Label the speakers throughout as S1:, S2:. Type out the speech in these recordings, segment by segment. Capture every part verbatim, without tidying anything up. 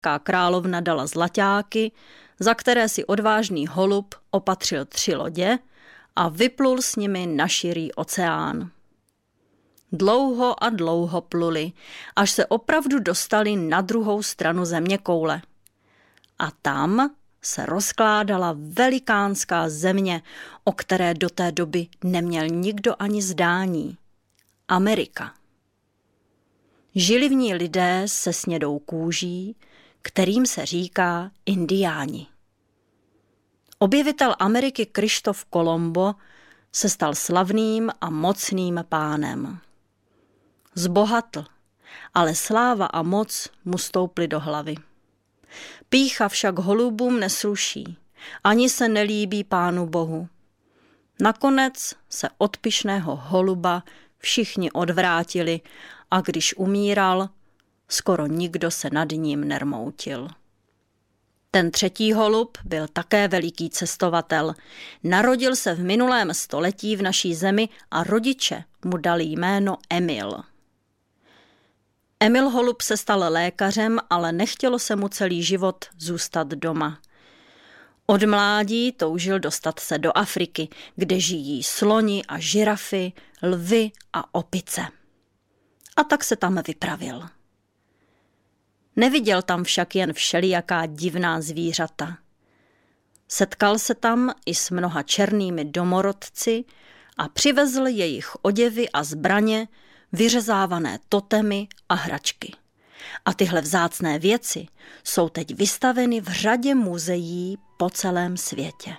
S1: královna dala zlaťáky, za které si odvážný holub opatřil tři lodě a vyplul s nimi na širý oceán. Dlouho a dlouho pluli, až se opravdu dostali na druhou stranu zeměkoule. A tam se rozkládala velikánská země, o které do té doby neměl nikdo ani zdání. Amerika. Žili v ní lidé se snědou kůží, kterým se říká Indiáni. Objevitel Ameriky Kryštof Kolombo se stal slavným a mocným pánem. Zbohatl, ale sláva a moc mu stouply do hlavy. Pýcha však holubům nesluší, ani se nelíbí Pánu Bohu. Nakonec se od pyšného holuba všichni odvrátili a když umíral, skoro nikdo se nad ním nermoutil. Ten třetí holub byl také veliký cestovatel. Narodil se v minulém století v naší zemi a rodiče mu dali jméno Emil. Emil holub se stal lékařem, ale nechtělo se mu celý život zůstat doma. Od mládí toužil dostat se do Afriky, kde žijí sloni a žirafy, lvy a opice. A tak se tam vypravil. Neviděl tam však jen všelijaká divná zvířata. Setkal se tam i s mnoha černými domorodci a přivezl jejich oděvy a zbraně, vyřezávané totemy a hračky. A tyhle vzácné věci jsou teď vystaveny v řadě muzeí po celém světě.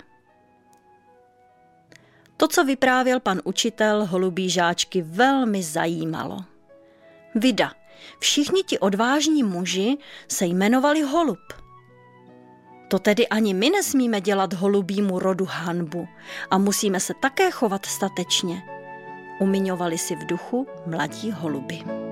S1: To, co vyprávěl pan učitel, holubí žáčky velmi zajímalo. Vida, všichni ti odvážní muži se jmenovali Holub. To tedy ani my nesmíme dělat holubímu rodu hanbu a musíme se také chovat statečně, umiňovali si v duchu mladí holuby.